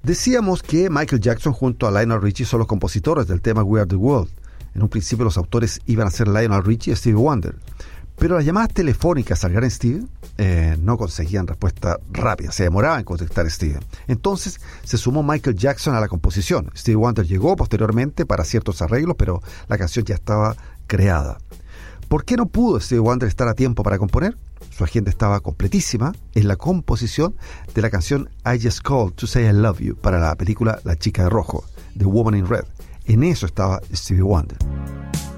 Decíamos que Michael Jackson junto a Lionel Richie son los compositores del tema We Are the World. En un principio los autores iban a ser Lionel Richie y Stevie Wonder, pero las llamadas telefónicas al gran Steve no conseguían respuesta rápida, se demoraba en contestar Steve. Entonces se sumó Michael Jackson a la composición. Stevie Wonder llegó posteriormente para ciertos arreglos, pero la canción ya estaba creada. ¿Por qué no pudo Stevie Wonder estar a tiempo para componer? Su agenda estaba completísima en la composición de la canción I Just Called to Say I Love You para la película La Chica de Rojo, The Woman in Red. En eso estaba Stevie Wonder.